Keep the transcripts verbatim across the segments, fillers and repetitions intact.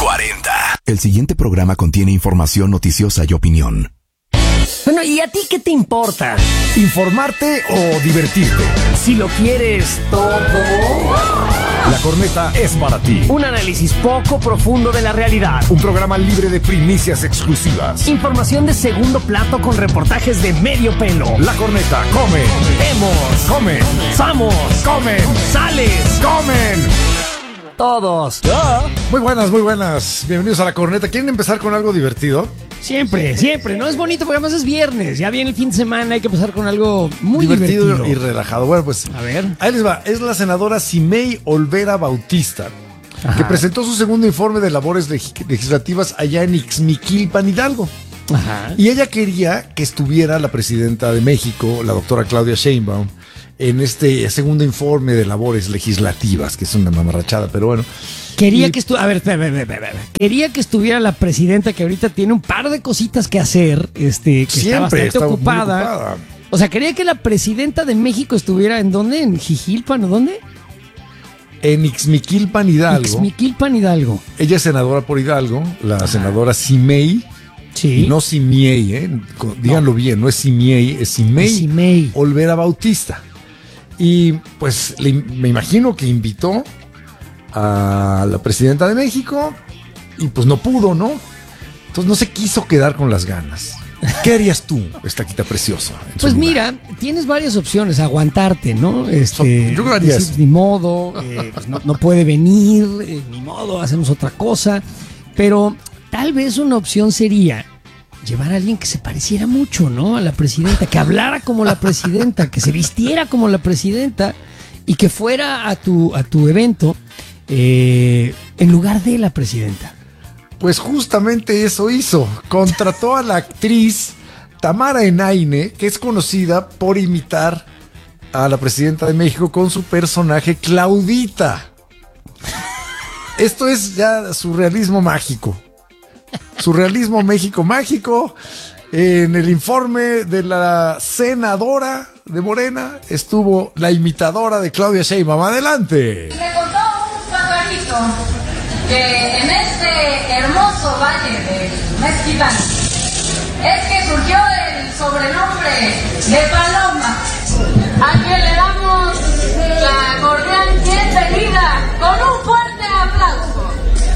cuarenta. El siguiente programa contiene información noticiosa y opinión. Bueno, ¿y a ti qué te importa? ¿Informarte o divertirte? Si lo quieres todo. La Corneta es para ti. Un análisis poco profundo de la realidad. Un programa libre de primicias exclusivas. Información de segundo plato con reportajes de medio pelo. La Corneta come. Vemos. Comen. Vamos. Comen. Sales. Comen. Todos. Muy buenas, muy buenas. Bienvenidos a La Corneta. ¿Quieren empezar con algo divertido? Siempre, siempre. No es bonito porque además es viernes. Ya viene el fin de semana. Hay que empezar con algo muy divertido, divertido. y relajado. Bueno, pues a ver. Ahí les va. Es la senadora Simei Olvera Bautista, Ajá. que presentó su segundo informe de labores leg- legislativas allá en Ixmiquilpan, Hidalgo. Ajá. Y ella quería que estuviera la presidenta de México, la doctora Claudia Sheinbaum, en este segundo informe de labores legislativas, que es una mamarrachada, pero bueno. Quería y... que estuviera, a ver, espera, espera, espera, espera. Quería que estuviera la presidenta, que ahorita tiene un par de cositas que hacer, este, que Siempre está bastante está ocupada. ocupada. O sea, quería que la presidenta de México estuviera ¿en dónde? ¿En Jijilpan o dónde? En Ixmiquilpan, Hidalgo. Ixmiquilpan, Hidalgo. Ella es senadora por Hidalgo, la Ajá. senadora Simei. Sí. Y no Simiei, ¿eh? Díganlo no. bien, no es Simiei, es Simei, es Simei Olvera Bautista. Y pues le, me imagino que invitó a la presidenta de México y pues no pudo, ¿no? Entonces no se quiso quedar con las ganas. ¿Qué harías tú, estaquita preciosa? Pues mira, tienes varias opciones, aguantarte, ¿no? Este, Yo haría decir, ni modo, eh, pues no, no puede venir, eh, ni modo, hacemos otra cosa. Pero tal vez una opción sería llevar a alguien que se pareciera mucho, ¿no? A la presidenta, que hablara como la presidenta, que se vistiera como la presidenta y que fuera a tu, a tu evento eh, en lugar de la presidenta. Pues justamente eso hizo. Contrató a la actriz Tamara Enaine, que es conocida por imitar a la presidenta de México con su personaje Claudita. Esto es ya surrealismo mágico. Surrealismo México mágico. En el informe de la senadora de Morena estuvo la imitadora de Claudia Sheinbaum. Adelante. Me contó un pajarito que en este hermoso valle de Mezquitán es que surgió el sobrenombre de Paloma, a quien le damos la cordial bienvenida con un fuerte aplauso.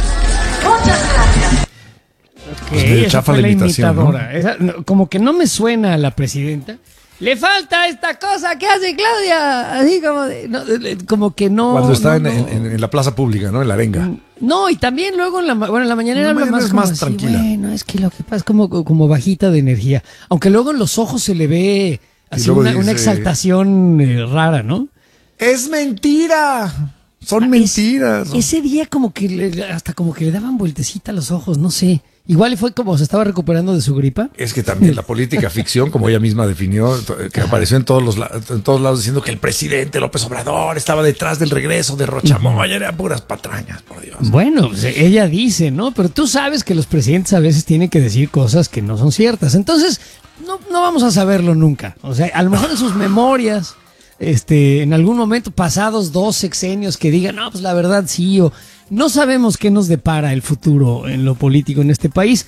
Muchas gracias. Okay, pues esa fue la imitadora. ¿No? Esa, no, como que no me suena a la presidenta. Le falta esta cosa que hace Claudia. Así como, de, no, como que no. Cuando está no, en, no. En, en la plaza pública, ¿no? En la arenga. No, y también luego en la, bueno, en la mañanera habla más, es como más así, tranquila. Bueno, es que lo que pasa es como, como bajita de energía. Aunque luego en los ojos se le ve así una, dice, una exaltación eh, rara, ¿no? ¡Es mentira! Son ah, mentiras. Es, ese día como que le, hasta como que le daban vueltecita a los ojos, no sé. Igual fue como se estaba recuperando de su gripa. Es que también la política ficción, como ella misma definió, que apareció en todos los en todos lados diciendo que el presidente López Obrador estaba detrás del regreso de Rochamoya, eran puras patrañas, por Dios. Bueno, pues ella dice, ¿no? Pero tú sabes que los presidentes a veces tienen que decir cosas que no son ciertas. Entonces, no, no vamos a saberlo nunca. O sea, a lo mejor en sus memorias, este, en algún momento pasados dos sexenios que digan, no, pues la verdad sí, o no sabemos qué nos depara el futuro en lo político en este país.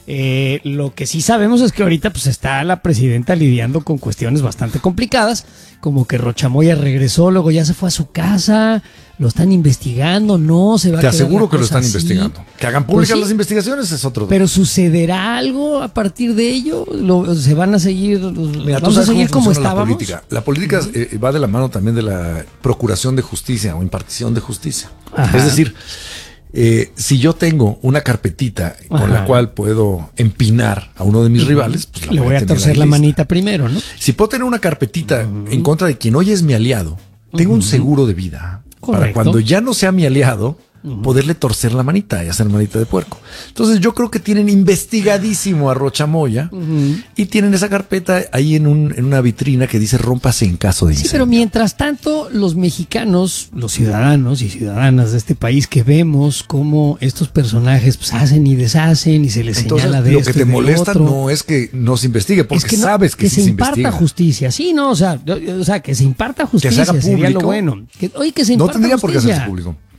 Eh, lo que sí sabemos es que ahorita pues está la presidenta lidiando con cuestiones bastante complicadas, como que Rochamoya regresó, luego ya se fue a su casa, lo están investigando, no se va a Te aseguro que lo están así. investigando. Que hagan públicas Pues sí, las investigaciones es otro. Pero ¿sucederá algo a partir de ello? ¿Lo, ¿Se van a seguir, Mira, vamos a seguir como estábamos? La política, la política uh-huh. eh, va de la mano también de la procuración de justicia o impartición de justicia. Ajá. Es decir, Eh, si yo tengo una carpetita con Ajá. la cual puedo empinar a uno de mis uh-huh. rivales, pues la le voy a, a torcer la manita primero, ¿no? Si puedo tener una carpetita uh-huh. en contra de quien hoy es mi aliado, tengo uh-huh. un seguro de vida. Correcto. Para cuando ya no sea mi aliado, uh-huh. poderle torcer la manita y hacer manita de puerco. Entonces yo creo que tienen investigadísimo a Rochamoya uh-huh. y tienen esa carpeta ahí en, un, en una vitrina que dice rómpase en caso de incendio. Sí, pero mientras tanto los mexicanos, los ciudadanos y ciudadanas de este país que vemos cómo estos personajes pues, hacen y deshacen y se les Entonces, señala de lo esto que te y de molesta otro. No es que no se investigue, porque es que no, sabes que, que sí se se imparta investiga. justicia, sí, no, o sea, o sea, que se imparta justicia que se haga sería público. lo bueno. Que, oye, que se imparta no tendría justicia. por qué hacerse público.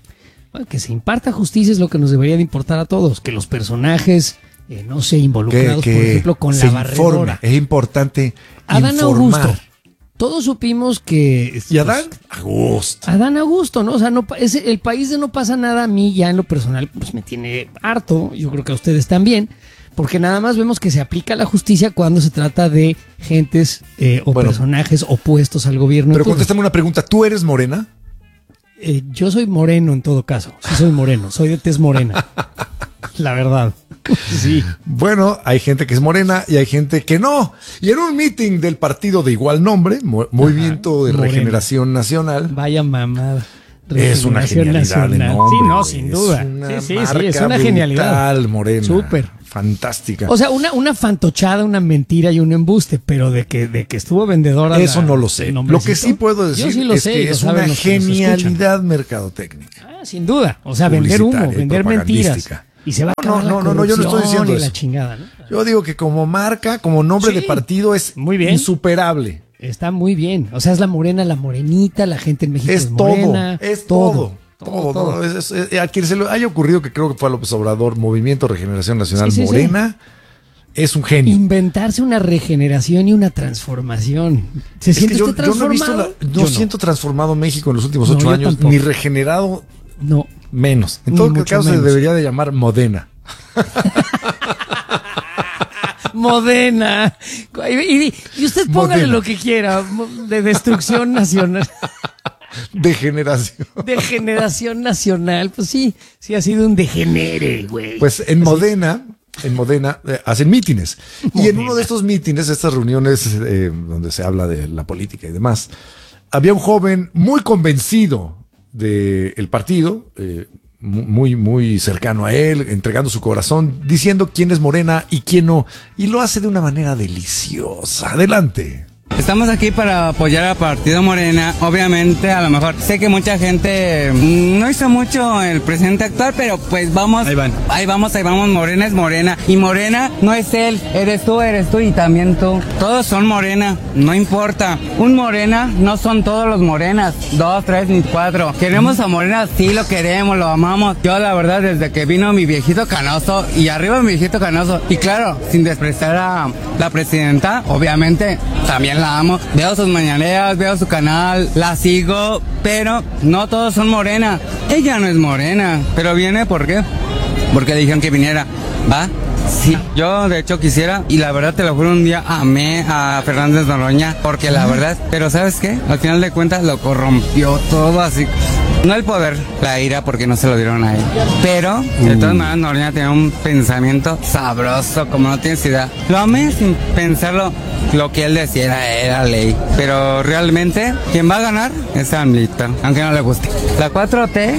Bueno, que se imparta justicia es lo que nos debería de importar a todos, que los personajes eh, no se involucrados, que, por que ejemplo, con se la barredora. informa. Es importante Adán informar. Augusto. Todos supimos que... ¿Y Adán? Augusto. Adán Augusto, ¿no? O sea, no, es el país de no pasa nada a mí ya en lo personal, pues me tiene harto, yo creo que a ustedes también, porque nada más vemos que se aplica la justicia cuando se trata de gentes eh, o Bueno, personajes opuestos al gobierno. Pero Entonces, contéstame una pregunta. ¿Tú eres morena? eh, yo soy moreno en todo caso, sí soy moreno, soy de tez morena, la verdad. Sí. Bueno, hay gente que es morena y hay gente que no. Y en un meeting del partido de igual nombre, Mo- Movimiento de Morena. Regeneración Nacional, Vaya mamada. es una Regeneración genialidad de nacional. nombre, Sí, no, güey. sin duda. Es una Sí, sí, sí, marca es una genialidad. brutal, morena. Súper. Fantástica. O sea, una, una fantochada, una mentira y un embuste, pero de que, de que estuvo vendedora. Eso la- no lo sé. el Lo nombrecito. que sí puedo decir Yo sí lo es sé, y que lo es saben una los que nos escuchan. genialidad mercadotécnica. Ah, sin duda. O sea, vender humo, Publicitaria y vender mentiras. propagandística. Y se va a No, acabar no, la no, no, yo no estoy corrupción diciendo y eso. la chingada, ¿no? Yo digo que como marca, como nombre Sí. de partido es Muy bien. insuperable. Está muy bien. O sea, es la morena, la morenita, la gente en México es, Es todo, morena. es todo. Todo, todo. todo. Es- es- es- a quien se le haya ocurrido, que creo que fue a López Obrador, Movimiento Regeneración Nacional Sí, sí, sí. Morena, es un genio. Inventarse una regeneración y una transformación. ¿Se Es siente que yo, usted yo no he visto transformado? la- no Yo siento transformado México en los últimos No, ocho yo años, tampoco. ni regenerado No. menos. En Ni todo mucho caso se menos. debería de llamar Modena. Modena. Y, y- y usted póngale Modena. lo que quiera. mo- De destrucción nacional. Degeneración. De generación nacional. Pues sí, sí ha sido un degenere, güey. Pues en Modena, en Modena eh, hacen mítines. Y en Modena. uno de estos mítines, estas reuniones eh, donde se habla de la política y demás, había un joven muy convencido del partido, eh, mu- muy, muy cercano a él, entregando su corazón, diciendo quién es Morena y quién no. Y lo hace de una manera deliciosa. Adelante. Estamos aquí para apoyar al Partido Morena. Obviamente, a lo mejor sé que mucha gente mm, no hizo mucho el presidente actual, pero pues vamos. Ahí van. Ahí vamos, ahí vamos. Morena es Morena. Y Morena no es él. Eres tú, eres tú y también tú. Todos son Morena. No importa. Un Morena no son todos los Morenas. Dos, tres ni cuatro. Queremos a Morena, sí lo queremos, lo amamos. Yo, la verdad, desde que vino mi viejito Canoso y arriba mi viejito Canoso. Y claro, sin despreciar a la presidenta, obviamente, también la amo, veo sus mañaneras, veo su canal, la sigo, pero no todos son morena. Ella no es morena, pero viene ¿por qué? Porque le dijeron que viniera, ¿va? Sí, yo de hecho quisiera, y la verdad te lo juro, un día amé a Fernández Noroña, porque la verdad, pero ¿sabes qué? Al final de cuentas lo corrompió todo así. No el poder, la ira, porque no se lo dieron a él. Pero, de todas maneras, Noroña tenía un pensamiento sabroso, como no tienes idea. Lo amé sin pensarlo, lo que él decía era, era ley. Pero realmente, quien va a ganar es AMLito, aunque no le guste. La cuatro T,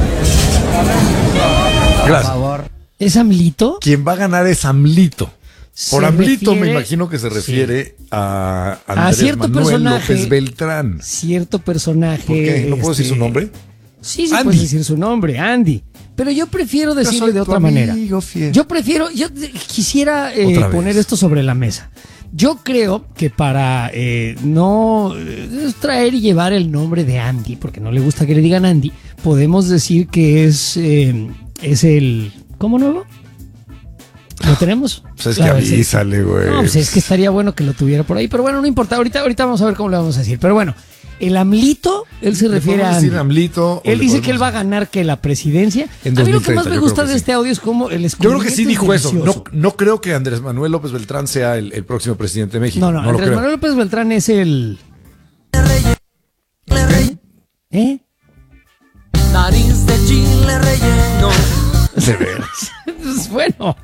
por Gracias. favor. ¿Es AMLito? Quien va a ganar es AMLito. Por Se AMLito me refiere- imagino que se refiere a Andrés cierto Manuel personaje. López Beltrán. Cierto personaje. ¿Por qué? ¿No puedo decir este, su nombre? Sí, sí, Andy. puedes decir su nombre, Andy. Pero yo prefiero decirle soy de tu otra amigo manera. fiel. Yo prefiero, yo de- quisiera eh, Otra vez. poner esto sobre la mesa. Yo creo que para eh, no eh, traer y llevar el nombre de Andy, porque no le gusta que le digan Andy, podemos decir que es, eh, es el... ¿Cómo nuevo? ¿Lo tenemos? Pues es Claro, que sí. avísale, güey. No, pues es que estaría bueno que lo tuviera por ahí, pero bueno, no importa. Ahorita, ahorita vamos a ver cómo le vamos a decir. Pero bueno, el AMLito, él se ¿Le refiere a podemos Andy. decir AMLito? o Él le dice podemos- que él va a ganar que la presidencia. En A mí lo que dos mil más treinta, me yo gusta creo de que este audio es cómo el Yo creo que sí descubrimiento dijo es eso. No, delicioso. no creo que Andrés Manuel López Beltrán sea el, el próximo presidente de México. No, no, lo Andrés creo. Manuel López Beltrán es el... ¿Eh? Nariz de chile relleno. De veras. Pues bueno.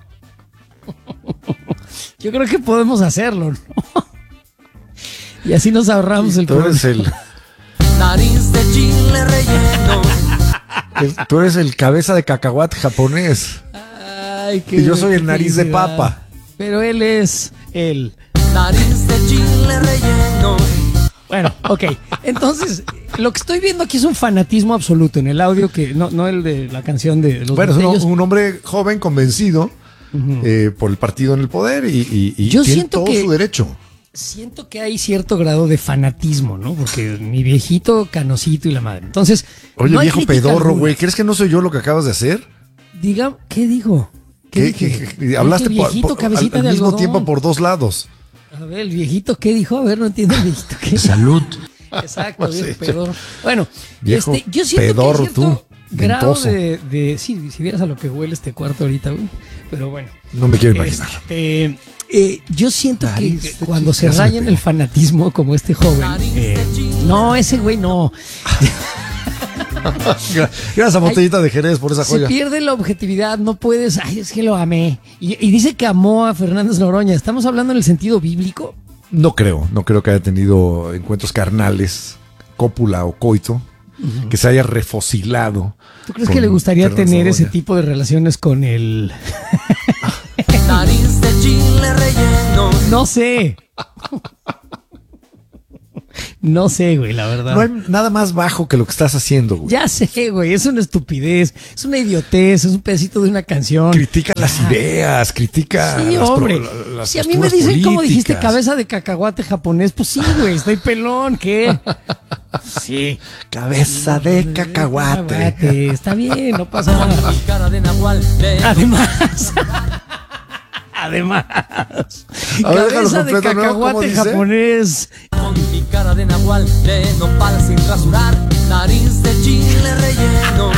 Yo creo que podemos hacerlo, ¿no? Y así nos ahorramos el Tú eres el, Nariz de chile relleno. el- tú eres el cabeza de cacahuate japonés. Ay, qué Y yo soy el nariz de felicidad. papa. Pero él es el... Nariz de chile relleno. Bueno, ok. Entonces, lo que estoy viendo aquí es un fanatismo absoluto en el audio, que no, no el de la canción de los Bueno, es destellos. un, un hombre joven, convencido eh, por el partido en el poder y, y- y Yo tiene siento todo que- su derecho. siento que hay cierto grado de fanatismo, ¿no? Porque mi viejito canosito y la madre. Entonces, oye, no hay viejo crítica pedorro, alguna. güey, ¿crees que no soy yo lo que acabas de hacer? Diga, ¿qué digo? ¿Qué, ¿Qué, dije? qué- qué- hablaste Dije, por- viejito, por- al, cabecita al de mismo algodón. tiempo por dos lados. A ver, el viejito, ¿qué dijo? A ver, no entiendo el viejito. ¿Qué? Salud. Exacto, Sí, viejo sí. pedorro. Bueno, Viejo este, yo siento pedorro, que hay cierto tú, grado ventoso. de, de... Sí, si vieras a lo que huele este cuarto ahorita, güey. Pero bueno. No me quiero imaginar. Este, eh, yo siento que, Nariz que de cuando se chica, se raya me en pegó. el fanatismo como este joven... eh, no, ese güey no. Gracias a Botellita de Jerez por esa Se joya. pierde la objetividad, no puedes... Ay, es que lo amé. Y, y dice que amó a Fernández Noroña. ¿Estamos hablando en el sentido bíblico? No creo, no creo que haya tenido encuentros carnales, cópula o coito, que se haya refosilado. ¿Tú crees con que le gustaría Fernández tener ese Noroña. tipo de relaciones con el... Nariz de chile relleno. No sé. No sé, güey, la verdad. No hay nada más bajo que lo que estás haciendo, güey. Ya sé, güey, es una estupidez, es una idiotez, es un pedacito de una canción. Critica las ideas, critica Sí, las, hombre. pro- las Si a mí me posturas dicen, como dijiste, políticas. cabeza de cacahuate japonés, pues sí, güey, estoy pelón, ¿qué? Sí. Cabeza de cacahuate. Está bien, no pasa nada. Mi cara de nahual de Además, además, A ver, déjalo cabeza de completo, ¿no? ¿Cómo cacahuate dice? japonés. con mi cara de nahual de nopal sin rasurar. Nariz de chile relleno.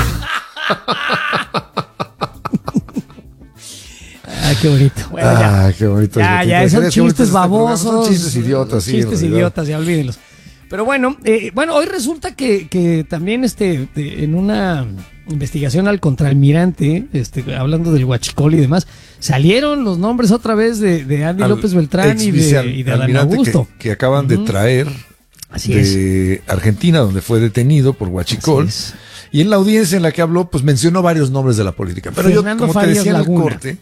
Ah, qué bonito. Bueno, ya. Ah, qué bonito. Ya, es, ya, Botellita. son Qué bonito chistes es este programa. babosos. Son chistes idiotas, sí. en Chistes realidad. idiotas, ya olvídenlos. Pero bueno, eh, bueno, hoy resulta que, que también este, de- en una investigación al contraalmirante, este, hablando del huachicol y demás, salieron los nombres otra vez de, de Andy Al López Beltrán y ex de, viceal- y de Adán almirante Augusto. Que, que acaban de Ujú. traer Así de Argentina, donde fue detenido por huachicol. Así es. Y en la audiencia en la que habló, pues mencionó varios nombres de la política. Pero Fernando yo, como Farias te decía en el Laguna. corte,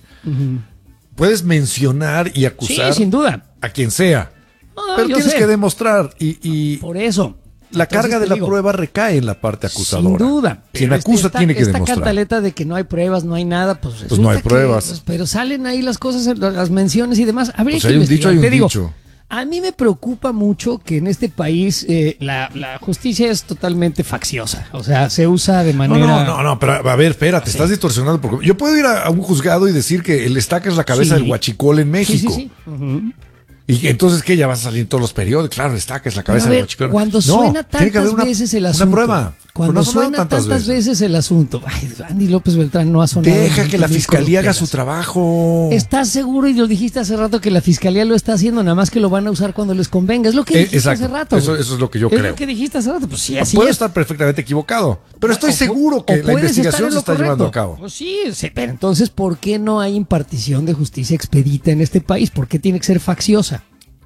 puedes mencionar y Sí, acusar sin duda. a quien sea. No, pero yo tienes sé. que demostrar y, y Por eso. la Entonces carga de te la digo, prueba recae en la parte acusadora. Sin duda. Quien Pero acusa esta- tiene que esta demostrar. cantaleta de que no hay pruebas, no hay nada, pues, Pues no hay resulta que- pruebas. pues, pero salen ahí las cosas, las menciones y demás. Habría Pues que hay un investigar. dicho, hay un Te digo, dicho. a mí me preocupa mucho que en este país eh, la, la justicia es totalmente facciosa. O sea, se usa de No, manera... no, no, no, pero a ver, espérate, estás distorsionando. Porque yo puedo ir a, a un juzgado y decir que el estaca es la cabeza Sí. del huachicol en Sí, México. sí, sí. Ujú. Y entonces, ¿qué? Ya vas a salir en todos los periódicos. Claro, el estaca es la Pero cabeza a del ver, huachicol. cuando No, suena tiene que haber tantas una- veces el una asunto. prueba. Cuando Pero no ha sonado suena tantas, veces. el asunto. Ay, Andy López Beltrán no ha sonado. Deja en que la mil fiscalía haga corruptelas. su trabajo. ¿Estás seguro? Y lo dijiste hace rato que la fiscalía lo está haciendo, nada más que lo van a usar cuando les convenga. Es lo que Eh, dijiste exacto. hace rato. Eso- güey. eso es lo que yo Es creo. lo que dijiste hace rato. Pues sí, así Puedo es. estar perfectamente equivocado, pero estoy O pu- seguro o que la puedes estar investigación en se lo está llevando a correcto. cabo. Pues sí, sí, pero entonces, ¿por qué no hay impartición de justicia expedita en este país? ¿Por qué tiene que ser facciosa?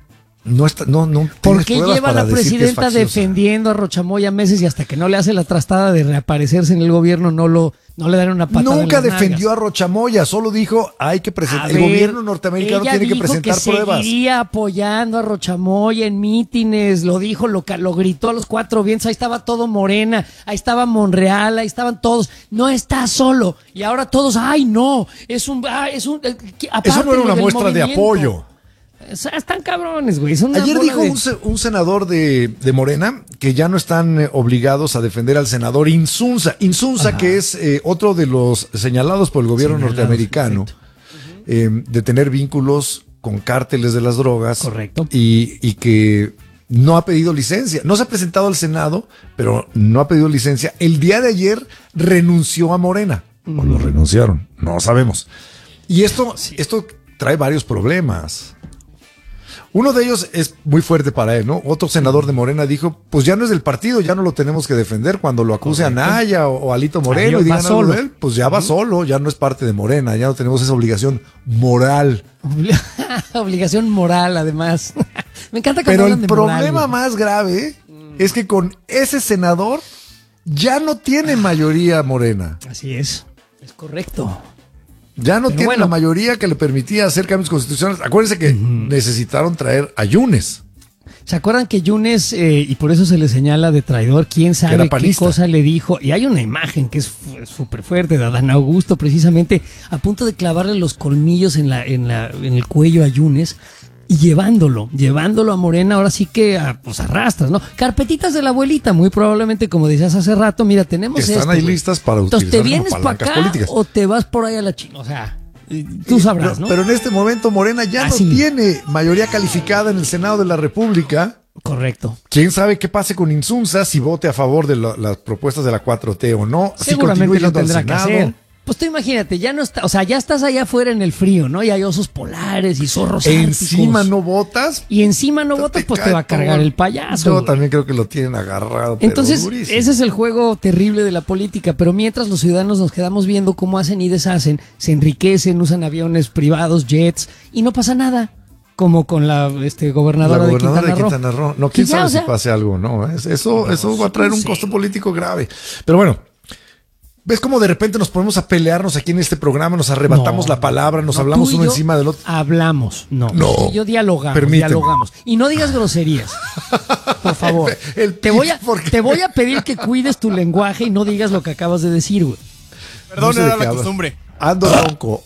No está, no, no. ¿Por tienes qué pruebas lleva para la decir que es presidenta facciosa. defendiendo a Rochamoya meses y hasta que no le hace la trastada de reaparecerse en el gobierno no lo no le dan una patada? Nunca en las defendió nalgas? a Rochamoya, solo dijo hay que presentar. A El ver, gobierno norteamericano ella tiene que dijo presentar que pruebas. seguiría apoyando a Rochamoya en mítines, lo dijo, lo, ca- lo gritó a los cuatro vientos, ahí estaba todo Morena, ahí estaba Monreal, ahí estaban todos, no está solo, y ahora todos, ay no, es un, ah, es un, eh, que- Eso no era apártenlo una del muestra de movimiento. apoyo. O sea, están cabrones, güey. son una Ayer bola dijo de- un, se- un senador de, de Morena que ya no están eh, obligados a defender al senador Insunza. Insunza, Ajá. que es eh, otro de los señalados por el gobierno Señalados, norteamericano eh, de tener vínculos con cárteles de las drogas. Correcto. Y, y que no ha pedido licencia. No se ha presentado al Senado, pero no ha pedido licencia. El día de ayer renunció a Morena. O lo renunciaron, no sabemos. Y esto, esto trae varios problemas. Uno de ellos es muy fuerte para él, ¿no? Otro senador de Morena dijo, pues ya no es del partido, ya no lo tenemos que defender. Cuando lo acuse Correcto. a Naya o, o a Alito Moreno Adiós, y va digan algo solo. de él, pues ya va solo, ya no es parte de Morena, ya no tenemos esa obligación moral. Obli- Obligación moral, además. Me encanta cuando Pero hablan el de moral, problema güey. más grave es que con ese senador ya no tiene mayoría Morena. Así es, es correcto. Ya no Pero tiene bueno. la mayoría que le permitía hacer cambios constitucionales. Acuérdense que necesitaron traer a Yunes. ¿Se acuerdan que Yunes, eh, y por eso se le señala de traidor, quién era sabe qué panista. cosa le dijo? Y hay una imagen que es fu- súper fuerte de Adán Augusto, precisamente a punto de clavarle los colmillos en, la, en, la, en el cuello a Yunes. y llevándolo, llevándolo a Morena, ahora sí que a, pues arrastras, ¿no? Carpetitas de la abuelita, muy probablemente, como decías hace rato, mira, tenemos que están esto, ahí güey. listas para Entonces, utilizar ¿te vienes como para palancas acá políticas. o te vas por ahí a la china? O sea, tú sabrás, ¿no? Pero en este momento Morena ya Ah, no sí. tiene mayoría calificada en el Senado de la República. Correcto. ¿Quién sabe qué pase con Insunza si vote a favor de la- las propuestas de la cuatro T o no? Si Seguramente continúe lo yendo al tendrá que Senado. hacer. Pues tú imagínate, ya no está, o sea, ya estás allá afuera en el frío, ¿no? Y hay osos polares y zorros Encima árticos. no votas. Y encima no votas, pues te va a cargar el payaso. Yo güey. también creo que lo tienen agarrado. Pero Entonces, durísimo. ese es el juego terrible de la política, pero mientras los ciudadanos nos quedamos viendo cómo hacen y deshacen, se enriquecen, usan aviones privados, jets, y no pasa nada, como con la este, La gobernadora, gobernadora de de Quintana, Quintana Roo. Roo. No, quién Que ya, sabe o sea, si pase algo, ¿no? Es- Eso, eso va a traer un sí. costo político grave. Pero bueno, ¿ves cómo de repente nos ponemos a pelearnos aquí en este programa? Nos arrebatamos No, la palabra, nos no, hablamos tú y uno yo encima del otro. Hablamos, no. No. Tú y yo dialogamos, Permíteme. dialogamos. Y no digas groserías, por favor. El- el te, voy a, pif, porque- te voy a pedir que cuides tu lenguaje y no digas lo que acabas de decir, güey. Perdón, No sé de era qué la hablas. costumbre. Ando ronco.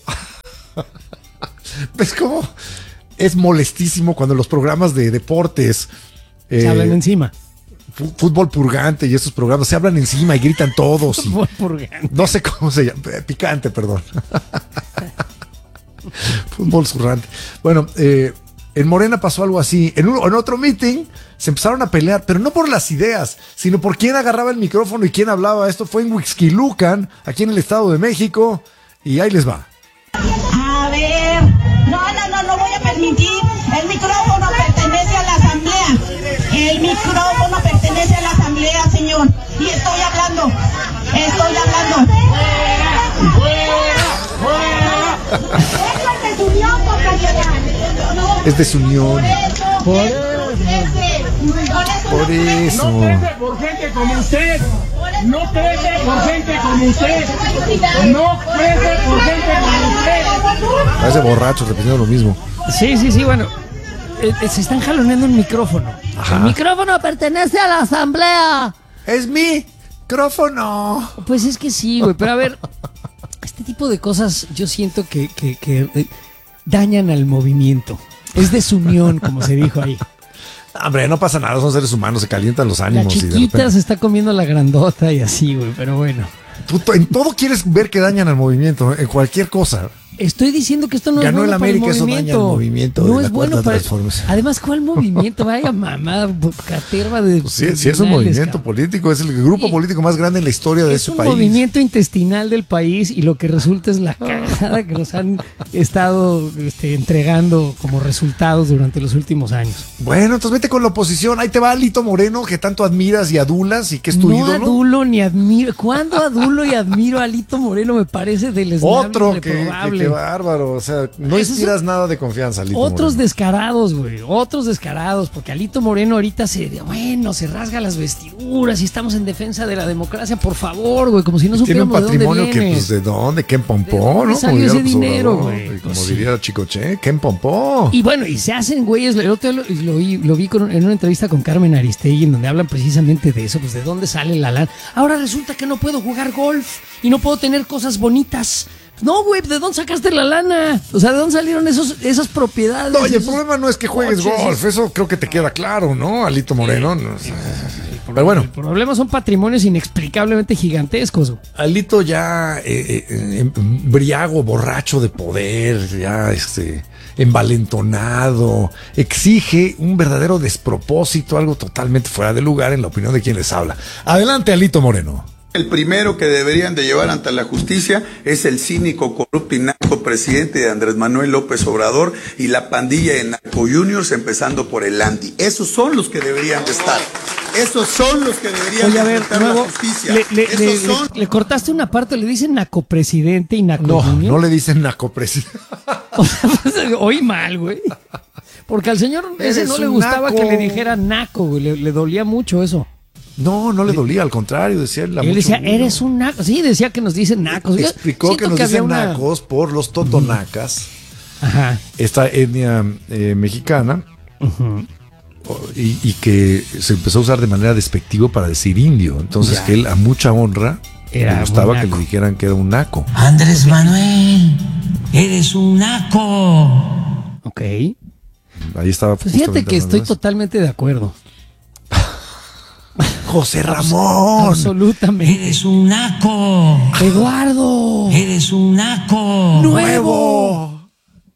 ¿Ves cómo es molestísimo cuando los programas de deportes, Se eh, hablan encima. fu- fútbol purgante y esos programas, se hablan encima y gritan todos? y- Fútbol purgante. no sé cómo se llama. eh, Picante, perdón. Fútbol zurrante. Bueno, eh, en Morena pasó algo así. En, un- en otro meeting se empezaron a pelear, pero no por las ideas, sino por quién agarraba el micrófono y quién hablaba. Esto fue en Huixquilucan, aquí en el Estado de México, y ahí les va. A ver, no, no, no, no voy a permitir. El micrófono pertenece a la asamblea. El micrófono pertenece a la asamblea, señor. Y estoy hablando. Estoy hablando. Eso es desunión, compañera. Es desunión. Por Por eso. por gente como usted. No crece por gente como usted. No crece por gente como usted. Parece borracho repitiendo lo mismo. Sí, sí, sí, bueno. eh, eh, se están jaloneando el micrófono. Ajá. El micrófono pertenece a la asamblea. Es mi micrófono. Pues es que sí, güey. Pero a ver, este tipo de cosas yo siento que, que, que eh, dañan al movimiento. Es desunión, como se dijo ahí. Hombre, no pasa nada, son seres humanos, se calientan los La ánimos. y de chiquita repente- se está comiendo la grandota y así, güey. Pero bueno. Tú to- en todo quieres ver que dañan al movimiento, en cualquier cosa. Estoy diciendo que esto no Ganó es bueno el para América, el eso daña movimiento. el movimiento no de la es bueno cuarta para. transformación. Además, ¿cuál movimiento? Vaya mamada, caterva de. Pues sí, sí es un criminales, movimiento cabrón. político, es el grupo Sí. político más grande en la historia de Es este un país. movimiento intestinal del país y lo que resulta es la cagada que nos han estado este, entregando como resultados durante los últimos años. Bueno, entonces vete con la oposición. Ahí te va Alito Moreno, que tanto admiras y adulas y que es tu no ídolo. adulo ni admiro. ¿Cuándo adulo y admiro a Alito Moreno? Me parece deleznable, Otro que, que, reprobable. que bárbaro. O sea, no Esos inspiras nada de confianza, Alito Otros Moreno. descarados, güey. Otros descarados. Porque Alito Moreno ahorita se, bueno, se rasga las vestiduras y estamos en defensa de la democracia. Por favor, güey. Como si no Tiene un supiéramos de dónde patrimonio que, viene. pues, ¿de dónde? ¿Qué en ¿De Pompó, dónde no? salió diría ese López dinero, Obrador, güey? y Como Pues diría Chicoche, ¿qué en Pompó? Y bueno, y se hacen güeyes. El otro día lo, lo vi, lo vi con- en una entrevista con Carmen Aristegui, en donde hablan precisamente de eso, pues de dónde sale la lana. Ahora resulta que no puedo jugar golf y no puedo tener cosas bonitas. No, güey, ¿de dónde sacaste la lana? O sea, ¿de dónde salieron esos, esas propiedades? No, y el esos problema no es que juegues coches? golf, eso creo que te queda claro, ¿no? Alito Moreno. No, pero bueno, El problema son patrimonios inexplicablemente gigantescos, güey. Alito ya eh, eh, embriago, borracho de poder, ya este envalentonado, exige un verdadero despropósito, algo totalmente fuera de lugar en la opinión de quien les habla. Adelante, Alito Moreno. El primero que deberían de llevar ante la justicia es el cínico, corrupto y narco presidente de Andrés Manuel López Obrador y la pandilla de Narco Juniors, empezando por el Andy. Esos son los que deberían de estar. Esos son los que deberían Oye, a de ver, enfrentar la nuevo, justicia. le, le- Esos le- son... le- le cortaste una parte, le dicen nacopresidente y naco No, junior. no le dicen nacopresidente. O sea, pues, oí mal, güey. Porque al señor ese Eres no le un gustaba naco. que le dijera naco, güey. Le, le dolía mucho eso. No, no le dolía, al contrario, decía él. Él decía, eres un naco. Sí, decía que nos dicen nacos. Yo Explicó siento que nos había dicen una- nacos por los totonacas, Ajá. esta etnia eh, mexicana, o- y, y que se empezó a usar de manera despectiva para decir indio. Entonces, Ya. que él a mucha honra Era le gustaba un que naco. le dijeran que era un naco. Andrés Manuel, eres un naco. Ok. ahí estaba. Pues fíjate que estoy eso. totalmente de acuerdo. José Ramón. Absolutamente. Eres un naco. Eduardo. Eres un naco. Nuevo.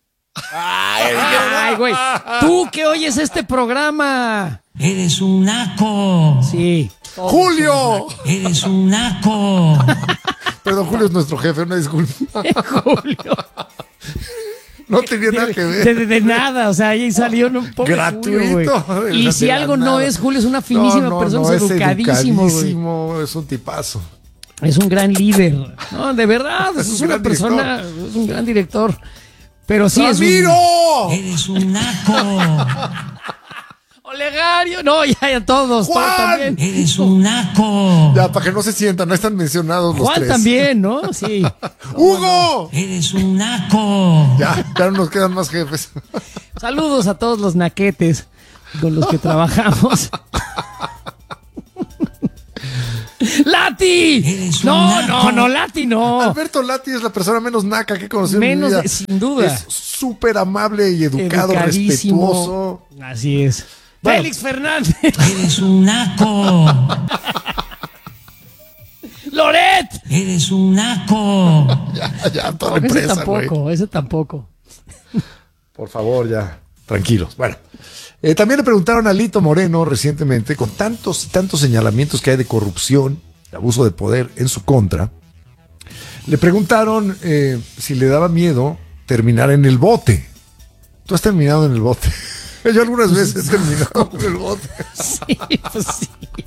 Ay, güey. Tú que oyes este programa. Eres un naco. Sí. Julio. Eres un naco. Perdón, Julio es nuestro jefe, una disculpa. Julio. No tenía nada que ver. De, de, de nada, o sea, ahí salió un poco gratuito. Julio, y si algo nada. No es, Julio es una finísima no, no, persona, no, es educadísimo, educadísimo es un tipazo. Es un gran líder. No, de verdad, es, es una persona, director. Es un gran director. Pero sí ¡Ramiro! es un... Eres un naco. Olegario, no, ya, ya todos, Juan, todos también. Eres un naco. Ya, para que no se sientan, no están mencionados los Juan tres. también, ¿no? Sí. ¡Hugo! Eres un naco. Ya, ya no nos quedan más jefes. Saludos a todos los naquetes con los que trabajamos. ¡Lati! No, no, no, Lati no. Alberto Lati es la persona menos naca que he conocido menos, en mi vida. Sin duda. Es súper amable y educado, respetuoso. Así es. Bueno. Félix Fernández. Eres un naco. Loret. Eres un naco. Ya, ya, toda la ese empresa, tampoco, güey. ese tampoco. Por favor, ya. Tranquilos. Bueno. Eh, también le preguntaron a Alito Moreno recientemente, con tantos y tantos señalamientos que hay de corrupción, de abuso de poder en su contra, le preguntaron eh, si le daba miedo terminar en el bote. ¿Tú has terminado en el bote? Yo algunas veces he terminado en el bote. Sí, pues sí.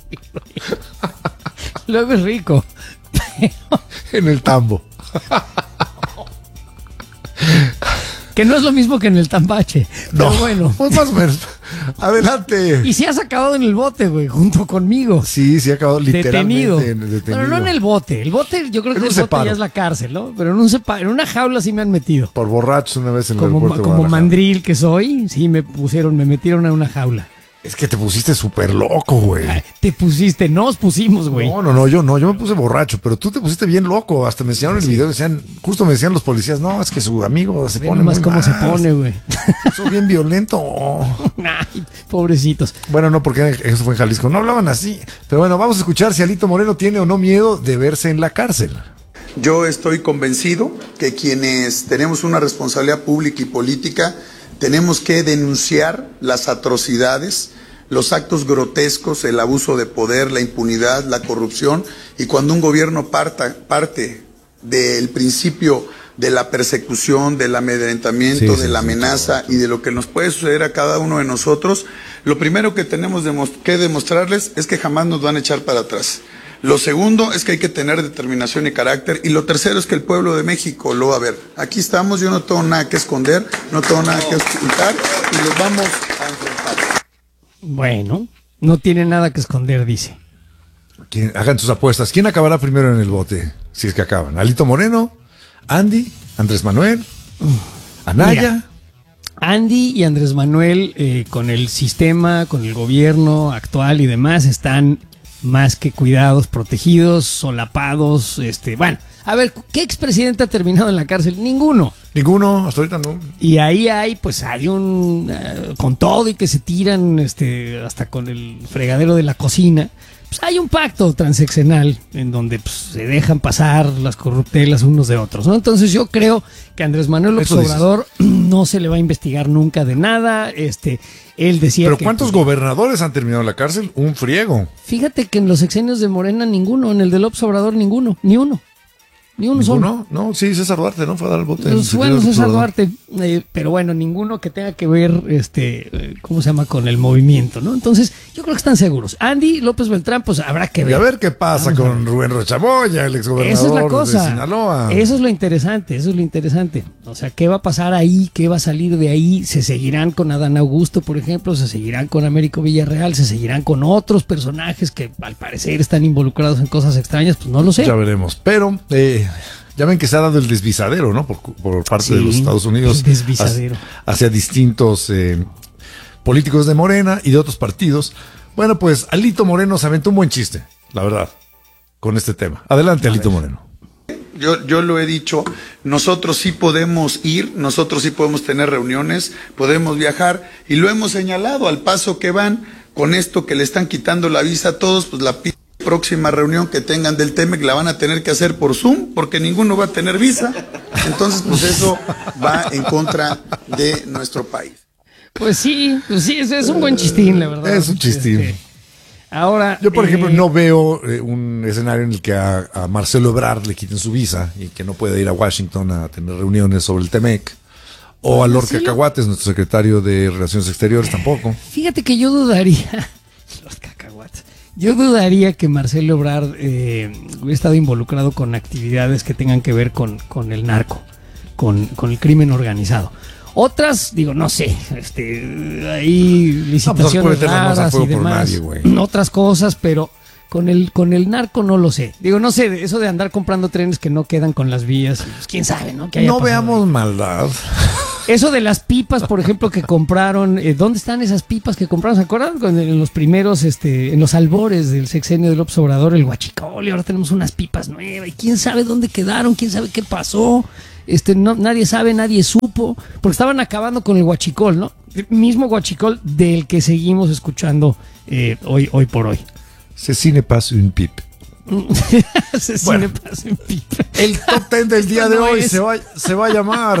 Luego es rico. Pero... En el tambo. Que no es lo mismo que en el tambache. No, pero bueno. Pues más o menos. Adelante. Y si has acabado en el bote, güey, junto conmigo. Sí, sí ha acabado literalmente detenido. En, detenido. Pero no en el bote. El bote, yo creo que en el bote separo. ya es la cárcel, ¿no? Pero en un separo, en una jaula sí me han metido. Por borrachos una vez en el como, aeropuerto de como Guadalajara. mandril que soy, sí me pusieron, me metieron a una jaula. Es que te pusiste súper loco, güey. Ay, te pusiste, nos pusimos, güey. No, no, no, yo no, yo me puse borracho, pero tú te pusiste bien loco. Hasta me enseñaron el video, decían, justo me decían los policías, no, es que su amigo se Ve pone nomás muy cómo mal. se pone, güey. Soy bien violento. Ay, pobrecitos. Bueno, no, porque eso fue en Jalisco, no hablaban así. Pero bueno, vamos a escuchar si Alito Moreno tiene o no miedo de verse en la cárcel. Yo estoy convencido que quienes tenemos una responsabilidad pública y política tenemos que denunciar las atrocidades, los actos grotescos, el abuso de poder, la impunidad, la corrupción, y cuando un gobierno parta, parte del principio de la persecución, del amedrentamiento, sí, sí, de la amenaza sí, sí, y de lo que nos puede suceder a cada uno de nosotros, lo primero que tenemos que demostrarles es que jamás nos van a echar para atrás. Lo segundo es que hay que tener determinación y carácter, y lo tercero es que el pueblo de México lo va a ver. Aquí estamos, yo no tengo nada que esconder, no tengo nada que ocultar, y los vamos a enfrentar. Bueno, no tiene nada que esconder, dice. ¿Quién? Hagan sus apuestas. ¿Quién acabará primero en el bote? Si es que acaban. ¿Alito Moreno? ¿Andy? ¿Andrés Manuel? ¿Anaya? Mira, Andy y Andrés Manuel, eh, con el sistema, con el gobierno actual y demás, están más que cuidados, protegidos, solapados, este, bueno, a ver, ¿qué expresidente ha terminado en la cárcel? Ninguno. Ninguno, hasta ahorita no. Y ahí hay, pues hay un, uh, con todo y que se tiran, este, hasta con el fregadero de la cocina, pues hay un pacto transeccional en donde pues, se dejan pasar las corruptelas unos de otros, ¿no? Entonces yo creo que Andrés Manuel López Obrador no se le va a investigar nunca de nada, este, él decía ¿Pero que, cuántos pues, gobernadores han terminado en la cárcel? Un friego. Fíjate que en los sexenios de Morena ninguno, en el de López Obrador ninguno, ni uno. Ni uno solo. No, sí, César Duarte, ¿no? Fue a dar el bote. Pues bueno, César Duarte, eh, pero bueno, ninguno que tenga que ver, este, eh, ¿cómo se llama? Con el movimiento, ¿no? Entonces, yo creo que están seguros. Andy López Beltrán, pues habrá que ver. Y a ver qué pasa Vamos con Rubén Rochamoya, el exgobernador Esa es la cosa. de Sinaloa. Eso es lo interesante, eso es lo interesante. O sea, ¿qué va a pasar ahí? ¿Qué va a salir de ahí? ¿Se seguirán con Adán Augusto, por ejemplo? ¿Se seguirán con Américo Villarreal? ¿Se seguirán con otros personajes que al parecer están involucrados en cosas extrañas? Pues no lo sé. Ya veremos. Pero, eh... ya ven que se ha dado el desvisadero, ¿no? Por, por parte sí, de los Estados Unidos. El desvisadero. Hacia, hacia distintos eh, políticos de Morena y de otros partidos. Bueno, pues Alito Moreno se aventó un buen chiste, la verdad, con este tema. Adelante, a Alito ver. Moreno. Yo, yo lo he dicho, nosotros sí podemos ir, nosotros sí podemos tener reuniones, podemos viajar, y lo hemos señalado al paso que van con esto que le están quitando la visa a todos, pues la próxima reunión que tengan del T M E C la van a tener que hacer por Zoom, porque ninguno va a tener visa. Entonces, pues eso va en contra de nuestro país. Pues sí, pues sí, es, es un buen chistín, la verdad. Es un chistín. Este, ahora, yo, por eh, ejemplo, no veo eh, un escenario en el que a, a Marcelo Ebrard le quiten su visa y que no pueda ir a Washington a tener reuniones sobre el T M E C. O a Lorca sí. Cacahuates, nuestro secretario de Relaciones Exteriores, tampoco. Fíjate que yo dudaría, los cacahuates, yo dudaría que Marcelo Ebrard eh, hubiera estado involucrado con actividades que tengan que ver con, con el narco, con, con el crimen organizado. Otras, digo, no sé, este, hay licitaciones no, raras y demás, nadie, otras cosas, pero con el con el narco no lo sé. Digo, no sé, eso de andar comprando trenes que no quedan con las vías, pues, quién sabe, ¿no? Que haya no veamos ahí. Maldad. Eso de las pipas, por ejemplo, que compraron, eh, ¿dónde están esas pipas que compraron? ¿Se acuerdan? En los primeros, este, en los albores del sexenio de López Obrador, el huachicol, y ahora tenemos unas pipas nuevas, y quién sabe dónde quedaron, quién sabe qué pasó. Este, no, nadie sabe, nadie supo, porque estaban acabando con el huachicol, ¿no? El mismo huachicol del que seguimos escuchando eh, hoy, hoy por hoy. Cecine passe un pipe. Cecine bueno, passe un pipe. El top ten del día de no hoy se va, se va a llamar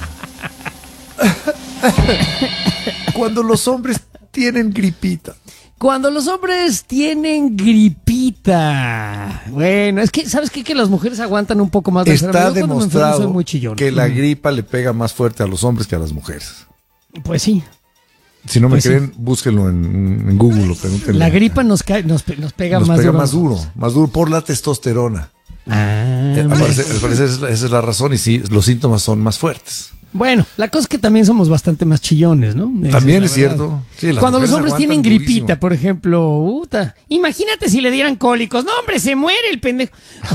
Cuando los hombres tienen gripita. Cuando los hombres tienen gripita. Bueno, es que, ¿sabes qué? Que las mujeres aguantan un poco más. Está demostrado soy muy chillón. Que la gripa le pega más fuerte a los hombres que a las mujeres. Pues sí. Si no me pues creen, sí. búsquenlo en, en Google. Pregúntenle. La gripa nos, cae, nos, nos pega nos más pega duro. más duro, más duro por la testosterona. Ah, eh, al parecer, al parecer esa es la razón y sí, los síntomas son más fuertes. Bueno, la cosa es que también somos bastante más chillones, ¿no? También es, es cierto. Sí, cuando los hombres tienen gripita, durísimo. Por ejemplo, uta, imagínate si le dieran cólicos. No, hombre, se muere el pendejo.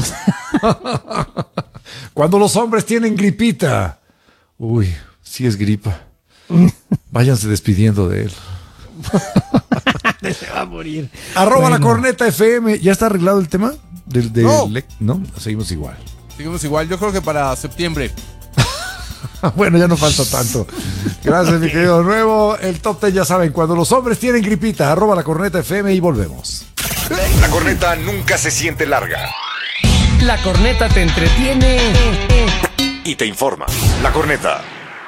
Cuando los hombres tienen gripita. Uy, sí es gripa. Váyanse despidiendo de él. Se va a morir. Arroba bueno. La Corneta F M. ¿Ya está arreglado el tema? Del, del, no. Le... no, seguimos igual. Seguimos igual. Yo creo que para septiembre. Bueno, ya no falta tanto. Gracias, mi querido Nuevo. El top ten ya saben, cuando los hombres tienen gripita, arroba La Corneta F M y volvemos. La corneta nunca se siente larga. La corneta te entretiene y te informa. La Corneta.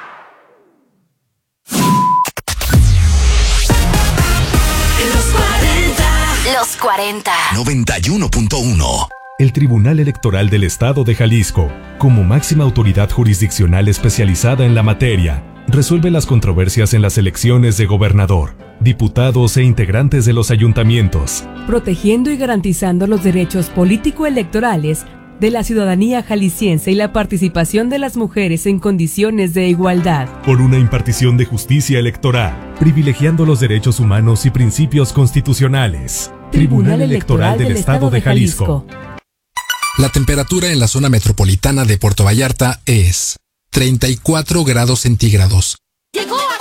Los cuarenta. noventa y uno punto uno. El Tribunal Electoral del Estado de Jalisco, como máxima autoridad jurisdiccional especializada en la materia, resuelve las controversias en las elecciones de gobernador, diputados e integrantes de los ayuntamientos, protegiendo y garantizando los derechos político-electorales de la ciudadanía jalisciense y la participación de las mujeres en condiciones de igualdad. Por una impartición de justicia electoral, privilegiando los derechos humanos y principios constitucionales. Tribunal Electoral del Estado de Jalisco. La temperatura en la zona metropolitana de Puerto Vallarta es treinta y cuatro grados centígrados. ¡Llegó